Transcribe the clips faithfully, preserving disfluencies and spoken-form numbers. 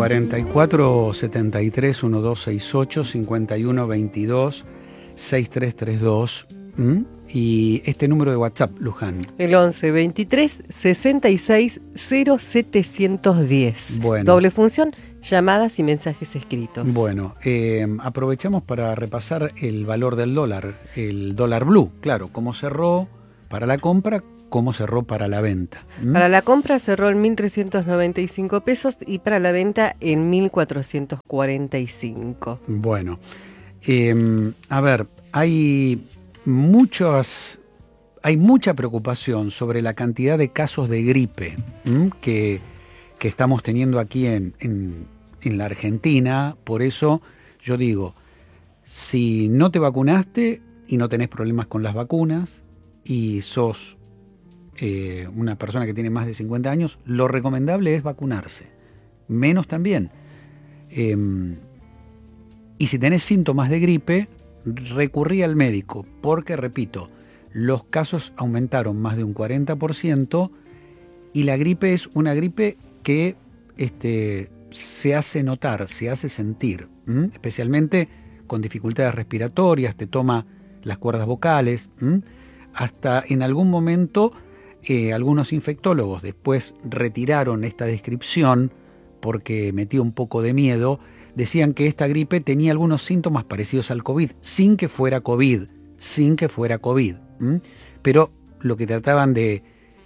cuarenta y cuatro setenta y tres doce sesenta y ocho, cincuenta y uno veintidós sesenta y tres treinta y dos. ¿Mm? Y este número de WhatsApp, Luján. El once veintitrés sesenta y seis cero setecientos diez. Bueno. Doble función, llamadas y mensajes escritos. Bueno, eh, aprovechamos para repasar el valor del dólar, el dólar blue, claro, cómo cerró para la compra, cómo cerró para la venta. ¿Mm? Para la compra cerró en mil trescientos noventa y cinco pesos y para la venta en mil cuatrocientos cuarenta y cinco. Bueno, eh, a ver, hay muchas, hay mucha preocupación sobre la cantidad de casos de gripe ¿m? que, que estamos teniendo aquí en, en, en la Argentina. Por eso yo digo, si no te vacunaste y no tenés problemas con las vacunas y sos eh, una persona que tiene más de cincuenta años, lo recomendable es vacunarse. Menos también. Eh, y si tenés síntomas de gripe, recurrí al médico, porque, repito, los casos aumentaron más de un cuarenta por ciento y la gripe es una gripe que este, se hace notar, se hace sentir, ¿m? especialmente con dificultades respiratorias, te toma las cuerdas vocales. ¿m? Hasta en algún momento eh, algunos infectólogos después retiraron esta descripción porque metía un poco de miedo. Decían que esta gripe tenía algunos síntomas parecidos al COVID, sin que fuera COVID, sin que fuera COVID. ¿m? Pero lo que trataban de,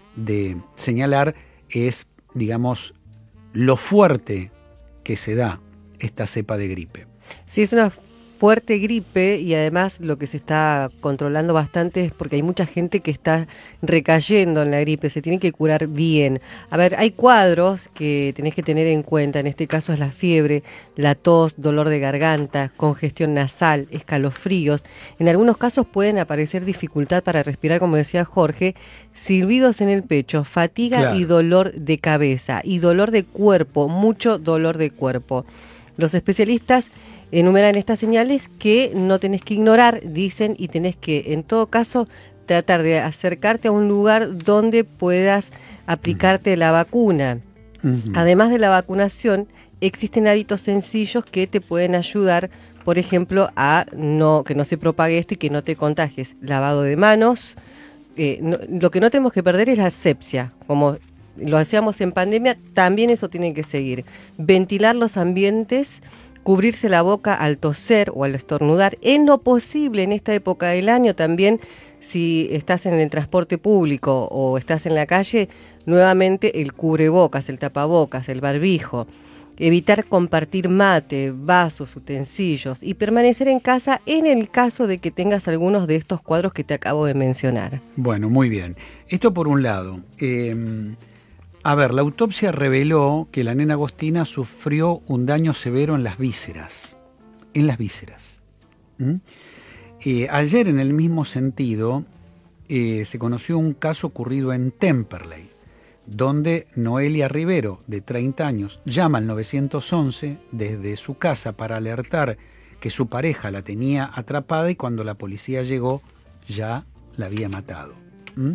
de señalar es, digamos, lo fuerte que se da esta cepa de gripe. Sí, es una fuerte gripe y además lo que se está controlando bastante es porque hay mucha gente que está recayendo en la gripe, se tiene que curar bien. A ver, hay cuadros que tenés que tener en cuenta, en este caso es la fiebre, la tos, dolor de garganta, congestión nasal, escalofríos. En algunos casos pueden aparecer dificultad para respirar, como decía Jorge, silbidos en el pecho, fatiga claro. y dolor de cabeza y dolor de cuerpo, mucho dolor de cuerpo. Los especialistas enumeran estas señales que no tenés que ignorar, dicen, y tenés que, en todo caso, tratar de acercarte a un lugar donde puedas aplicarte uh-huh. la vacuna. Uh-huh. Además de la vacunación, existen hábitos sencillos que te pueden ayudar, por ejemplo, a no que no se propague esto y que no te contagies. Lavado de manos. Eh, no, lo que no tenemos que perder es la asepsia, como lo hacíamos en pandemia, también eso tiene que seguir. Ventilar los ambientes, cubrirse la boca al toser o al estornudar, en lo posible en esta época del año también, si estás en el transporte público o estás en la calle, nuevamente el cubrebocas, el tapabocas, el barbijo. Evitar compartir mate, vasos, utensilios y permanecer en casa en el caso de que tengas algunos de estos cuadros que te acabo de mencionar. Bueno, muy bien. Esto por un lado. Eh, A ver, la autopsia reveló que la nena Agostina sufrió un daño severo en las vísceras. En las vísceras. ¿Mm? Eh, ayer, en el mismo sentido, eh, se conoció un caso ocurrido en Temperley, donde Noelia Rivero, de treinta años, llama al nueve once desde su casa para alertar que su pareja la tenía atrapada y cuando la policía llegó ya la había matado. ¿Mm?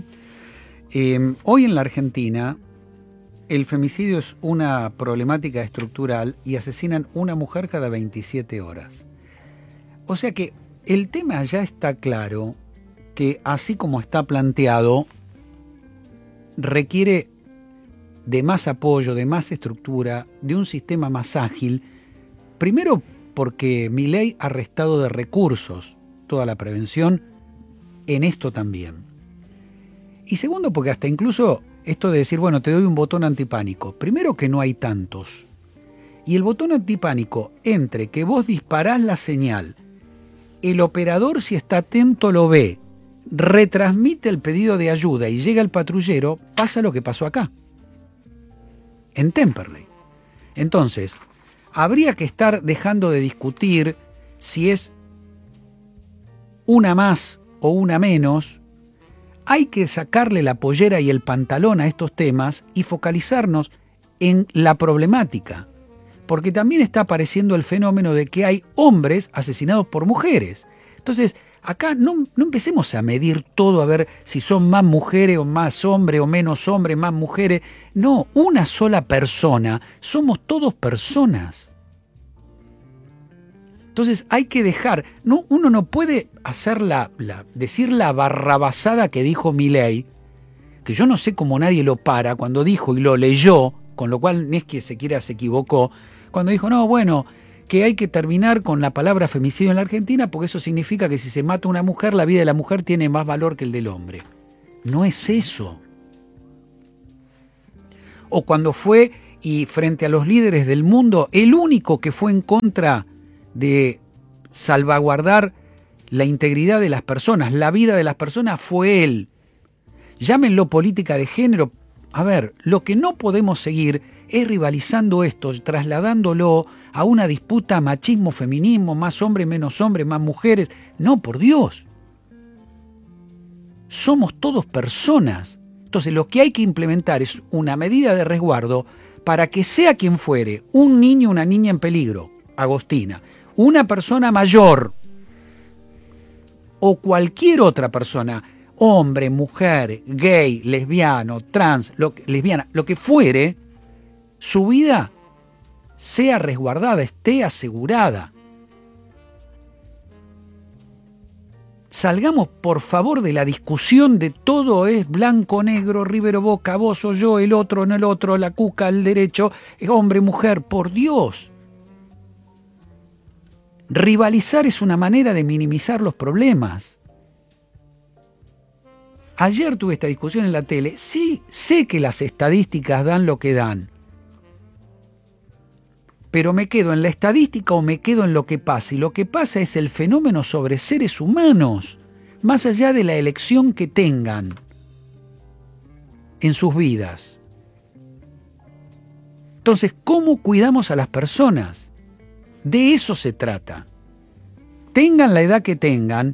Eh, hoy en la Argentina, el femicidio es una problemática estructural y asesinan una mujer cada veintisiete horas. O sea que el tema ya está claro que así como está planteado, requiere de más apoyo, de más estructura, de un sistema más ágil. Primero porque Milei ha restado de recursos toda la prevención en esto también. Y segundo porque hasta incluso esto de decir, bueno, te doy un botón antipánico. Primero que no hay tantos. Y el botón antipánico, entre que vos disparás la señal, el operador, si está atento, lo ve, retransmite el pedido de ayuda y llega el patrullero, pasa lo que pasó acá, en Temperley. Entonces, habría que estar dejando de discutir si es una más o una menos. Hay que sacarle la pollera y el pantalón a estos temas y focalizarnos en la problemática, porque también está apareciendo el fenómeno de que hay hombres asesinados por mujeres. Entonces, acá no, no empecemos a medir todo a ver si son más mujeres o más hombres o menos hombres, más mujeres. No, una sola persona, somos todos personas. Entonces hay que dejar, no, uno no puede hacer la, la, decir la barrabasada que dijo Milei, que yo no sé cómo nadie lo para, cuando dijo y lo leyó, con lo cual no es que se quiera se equivocó, cuando dijo, no, bueno, que hay que terminar con la palabra femicidio en la Argentina porque eso significa que si se mata una mujer, la vida de la mujer tiene más valor que el del hombre. No es eso. O cuando fue, y frente a los líderes del mundo, el único que fue en contra de salvaguardar la integridad de las personas, la vida de las personas, fue él. Llámenlo política de género. A ver, lo que no podemos seguir es rivalizando esto, trasladándolo a una disputa machismo-feminismo, más hombres, menos hombres, más mujeres. No, por Dios. Somos todos personas. Entonces lo que hay que implementar es una medida de resguardo para que sea quien fuere, un niño o una niña en peligro, Agostina, una persona mayor o cualquier otra persona, hombre, mujer, gay, lesbiano, trans, lo, lesbiana, lo que fuere, su vida sea resguardada, esté asegurada. Salgamos, por favor, de la discusión de todo es blanco, negro, Rivero, Boca, vos o yo, el otro, no el otro, la cuca, el derecho, hombre, mujer, por Dios. Rivalizar es una manera de minimizar los problemas. Ayer tuve esta discusión en la tele. Sí, sé que las estadísticas dan lo que dan. Pero me quedo en la estadística o me quedo en lo que pasa. Y lo que pasa es el fenómeno sobre seres humanos, más allá de la elección que tengan en sus vidas. Entonces, ¿cómo cuidamos a las personas? De eso se trata. Tengan la edad que tengan,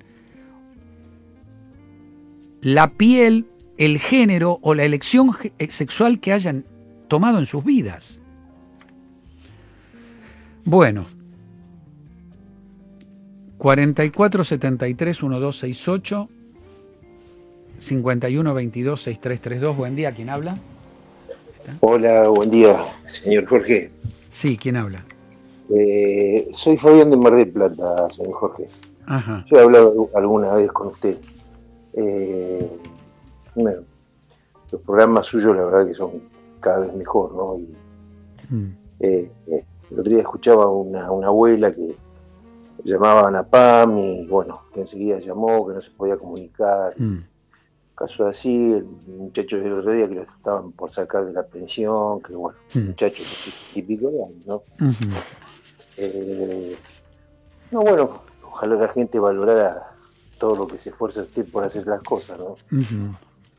la piel, el género o la elección sexual que hayan tomado en sus vidas. Bueno, cuarenta y cuatro setenta y tres doce sesenta y ocho, cincuenta y uno veintidós sesenta y tres treinta y dos. Buen día, ¿quién habla? Hola, buen día, señor Jorge. Sí, ¿quién habla? Eh, soy Fabián de Mar del Plata, señor Jorge. Ajá. Yo he hablado alguna vez con usted. Eh, bueno, los programas suyos la verdad que son cada vez mejor, ¿no? Y, mm. eh, eh, el otro día escuchaba una, una abuela que llamaban a Pam y bueno, que enseguida llamó, que no se podía comunicar. Mm. Caso así, el muchacho del otro día que lo estaban por sacar de la pensión, que bueno, mm. muchacho típico de años, ¿no? Uh-huh. Eh, no, bueno, ojalá la gente valorara todo lo que se esfuerza usted por hacer las cosas, ¿no? Uh-huh.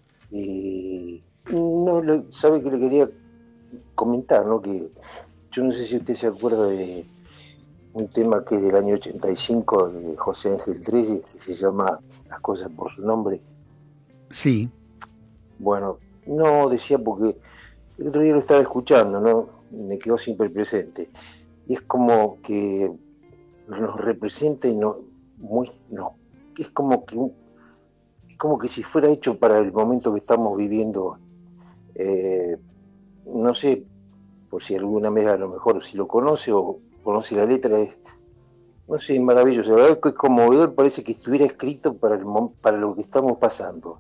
Y no, le, sabe que le quería comentar, ¿no? Que yo no sé si usted se acuerda de un tema que es del año ochenta y cinco de José Ángel Treyes, que se llama Las cosas por su nombre. Sí. Bueno, no decía porque el otro día lo estaba escuchando, ¿no? Me quedó siempre presente. Y es como que nos representa y no, muy, no, es como que es como que si fuera hecho para el momento que estamos viviendo. Eh, no sé, por si alguna vez a lo mejor si lo conoce o conoce la letra, es, no sé, maravilloso. La verdad es que es conmovedor, parece que estuviera escrito para, el, para lo que estamos pasando.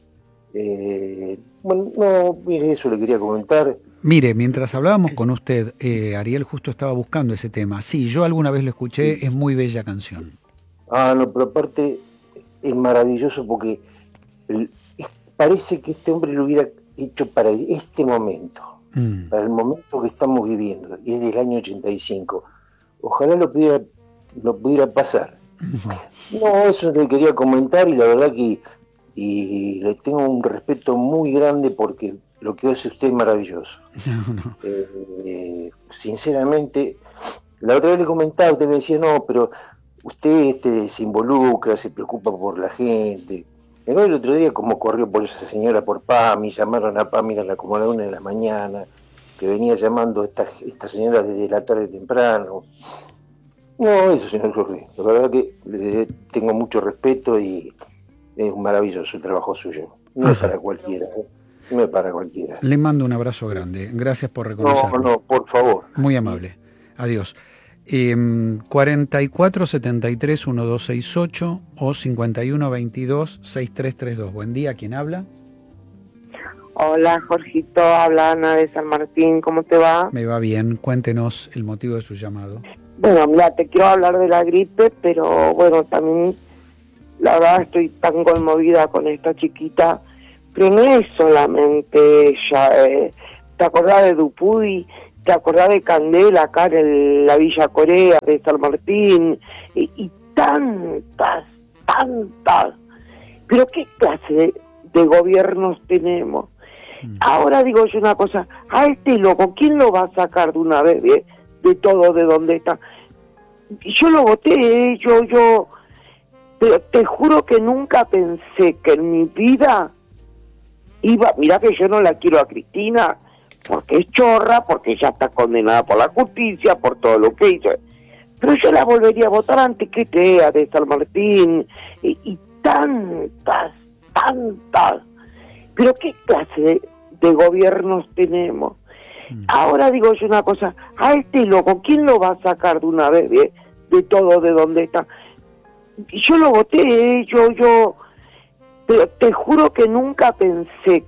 Eh, bueno, no, mire, eso le quería comentar. Mire, mientras hablábamos con usted, eh, Ariel justo estaba buscando ese tema. Sí, yo alguna vez lo escuché, sí. Es muy bella canción. Ah, no, pero aparte es maravilloso porque el, es, parece que este hombre lo hubiera hecho para este momento, mm. para el momento que estamos viviendo, y es del año ochenta y cinco. Ojalá lo pudiera, lo pudiera pasar. Uh-huh. No, eso le quería comentar y la verdad que y le tengo un respeto muy grande porque lo que hace usted es maravilloso. No, no. Eh, eh, sinceramente, la otra vez le comentaba, usted me decía, no, pero usted este, se involucra, se preocupa por la gente. Llegó el otro día como corrió por esa señora por Pami, llamaron a Pami a la, como a la una de la mañana, que venía llamando a esta, esta señora desde la tarde temprano. No, eso, señor Jorge. La verdad que le tengo mucho respeto y es un maravilloso el trabajo suyo. No Ajá. es para cualquiera, ¿eh? No es para cualquiera. Le mando un abrazo grande. Gracias por reconocerlo. No, no, por favor. Muy amable. Adiós. Eh, cuarenta y cuatro setenta y tres doce sesenta y ocho o cincuenta y uno veintidós sesenta y tres treinta y dos. Buen día, ¿quién habla? Hola, Jorgito, habla Ana de San Martín, ¿cómo te va? Me va bien, cuéntenos el motivo de su llamado. Bueno, mira, te quiero hablar de la gripe, pero bueno, también la verdad estoy tan conmovida con esta chiquita, pero no es solamente ella, eh, ¿te acordás de Dupuy? ¿Te acordás de Candela acá en el, la Villa Corea de San Martín? Y, y tantas, tantas, pero ¿qué clase de, de gobiernos tenemos? Mm. Ahora digo yo una cosa, a este loco, ¿quién lo va a sacar de una vez de, de todo de donde está? Yo lo voté, yo, yo, pero te juro que nunca pensé que en mi vida iba, mirá que yo no la quiero a Cristina, porque es chorra, porque ella está condenada por la justicia, por todo lo que hizo, pero yo la volvería a votar antes que Tea de San Martín, y, y tantas, tantas, pero ¿qué clase de, de gobiernos tenemos? Mm. Ahora digo yo una cosa, a este loco, ¿quién lo va a sacar de una vez de, de todo de donde está? Yo lo voté, yo, yo, pero te juro que nunca pensé